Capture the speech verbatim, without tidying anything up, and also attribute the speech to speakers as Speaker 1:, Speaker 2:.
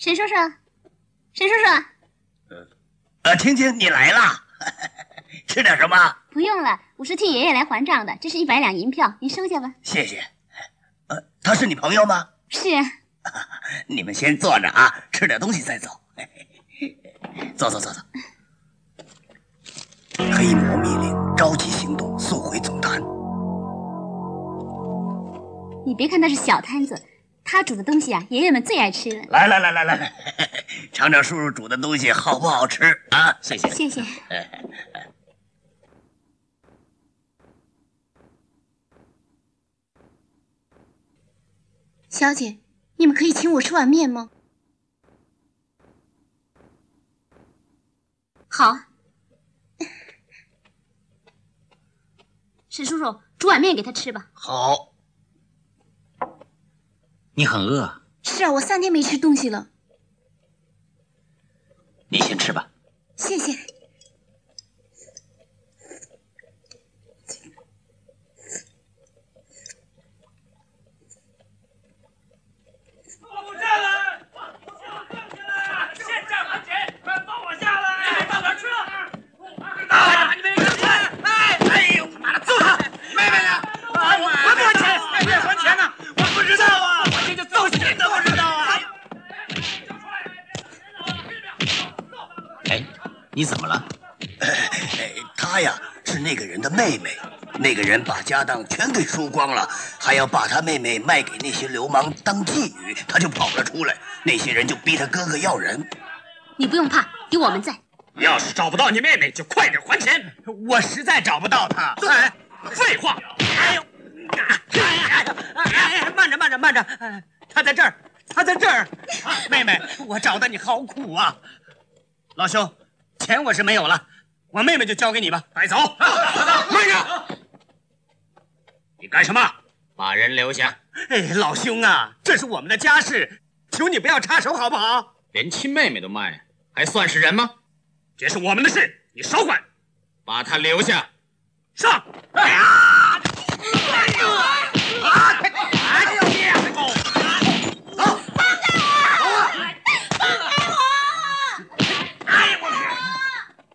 Speaker 1: 沈叔叔，沈叔叔，
Speaker 2: 呃，呃，青青，你来啦，吃点什么？
Speaker 1: 不用了，我是替爷爷来还账的，这是一百两银票，您收下吧。
Speaker 2: 谢谢。呃，他是你朋友吗？
Speaker 1: 是啊。
Speaker 2: 你们先坐着啊，吃点东西再走。走走走走。黑魔密令，着急行动，速回总坛。
Speaker 1: 你别看他是小摊子，他煮的东西啊，爷爷们最爱吃了。
Speaker 2: 来来来来来来，尝尝叔叔煮的东西好不好吃啊？谢谢，
Speaker 1: 谢谢。小姐，你们可以请我吃碗面吗？好。沈叔叔，煮碗面给他吃吧。
Speaker 2: 好。
Speaker 3: 你很饿？
Speaker 1: 是啊，我三天没吃东西了。
Speaker 3: 你先吃吧。
Speaker 1: 谢谢。
Speaker 4: 放我下来！放我下来！现价还钱！快放我下来！你到哪去了？啊！你们给我出来！哎！哎呦，他妈的，揍他！妹妹呢？还不还钱？妹妹还钱呢？我不知道啊！我这就揍死你都不知道啊！
Speaker 3: 哎，你怎么了？
Speaker 2: 哎，她呀是那个人的妹妹，那个人把家当全给输光了，还要把他妹妹卖给那些流氓当妓女，他就跑了出来。那些人就逼他哥哥要人。
Speaker 1: 你不用怕，有我们在。
Speaker 4: 要是找不到你妹妹，就快点还钱。
Speaker 5: 我实在找不到她。
Speaker 4: 哎，废话！哎呦，
Speaker 5: 哎哎哎，慢着慢着慢着，她在这儿，她在这儿。妹妹，我找的你好苦啊。老兄，钱我是没有了，我妹妹就交给你吧。
Speaker 4: 带走！慢着！你干什么？把人留下！
Speaker 5: 哎，老兄啊，这是我们的家事，求你不要插手好不好？
Speaker 4: 连亲妹妹都卖，还算是人吗？这是我们的事，你少管。把他留下。上！哎呀！哎呦！